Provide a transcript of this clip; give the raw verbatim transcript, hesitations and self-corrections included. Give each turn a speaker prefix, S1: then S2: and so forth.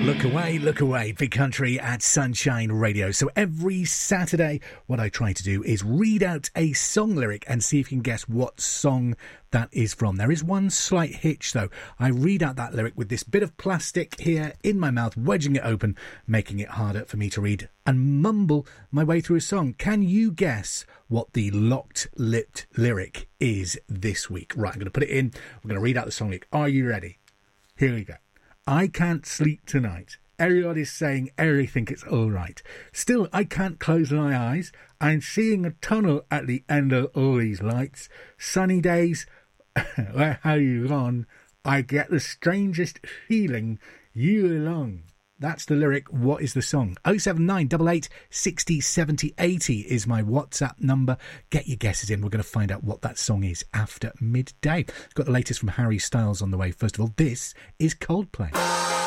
S1: Look away, look away, Big Country at Sunshine Radio. So every Saturday, what I try to do is read out a song lyric and see if you can guess what song that is from. There is one slight hitch, though. I read out that lyric with this bit of plastic here in my mouth, wedging it open, making it harder for me to read and mumble my way through a song. Can you guess what the locked-lipped lyric is this week? Right, I'm going to put it in. We're going to read out the song lyric. Are you ready? Here we go. I can't sleep tonight. Everybody's saying everything is all right. Still, I can't close my eyes. I'm seeing a tunnel at the end of all these lights. Sunny days, where have you gone? I get the strangest feeling you along. That's the lyric. What is the song? oh seven nine eight eight sixty seventy eighty is my WhatsApp number. Get your guesses in. We're going to find out what that song is after midday. Got the latest from Harry Styles on the way. First of all, this is Coldplay.